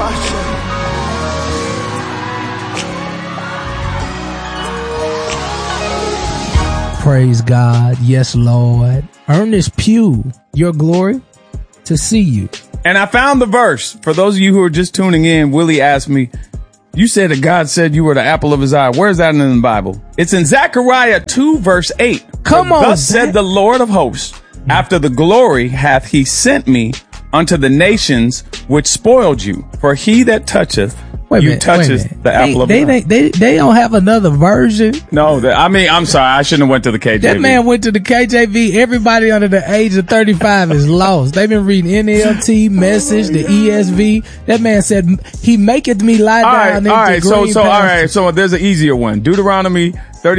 Praise God. Yes, Lord. Ernest Pugh, your glory to see you. And I found the verse. For those of you who are just tuning in, Willie asked me, you said that God said you were the apple of his eye. Where's that in the Bible? It's in Zechariah 2 verse 8. Come on. Thus said the Lord of hosts, after the glory hath he sent me unto the nations which spoiled you. For he that toucheth you touches the apple of his eye. They don't have another version. No, I'm sorry. I shouldn't have went to the KJV. That man went to the KJV. Everybody under the age of 35 is lost. They've been reading NLT, Message, the ESV. That man said, he maketh me lie down all right. So there's an easier one. Deuteronomy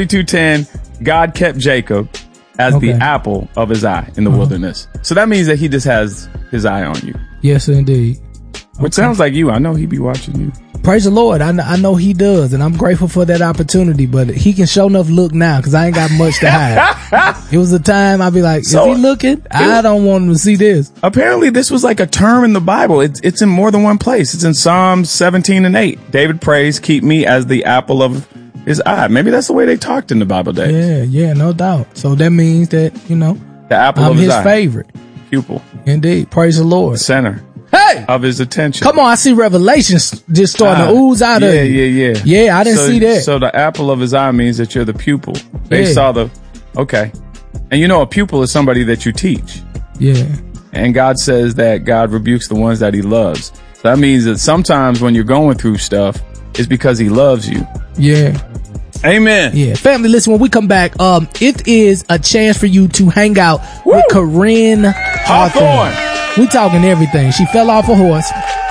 32:10. God kept Jacob as the apple of his eye in the wilderness. So that means that he just has his eye on you. Yes, indeed. Which sounds like you. I know he be watching you. Praise the Lord. I know he does, and I'm grateful for that opportunity, but he can show enough look now because I ain't got much to hide. It was a time I'd be like, is he looking? I don't want him to see this. Apparently this was like a term in the Bible. It's in more than one place. It's in Psalms 17:8. David prays, keep me as the apple of his eye. Maybe that's the way they talked in the Bible days. Yeah, no doubt. So that means that, the apple I'm of his his eye. favorite. Pupil. Indeed. Praise the Lord. Center. Hey! Of his attention. Come on, I see revelations just starting to ooze out of you. Yeah. Yeah, I didn't see that. So the apple of his eye means that you're the pupil. They saw okay. And a pupil is somebody that you teach. Yeah. And God says that God rebukes the ones that he loves. So that means that sometimes when you're going through stuff, it's because he loves you. Yeah. Amen. Yeah. Family, listen, when we come back, it is a chance for you to hang out with Corinne Hawthorne. We talking everything. She fell off a horse.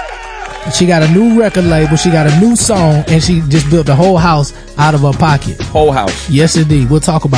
She got a new record label. She got a new song, and she just built a whole house out of her pocket. Whole house. Yes, indeed. We'll talk about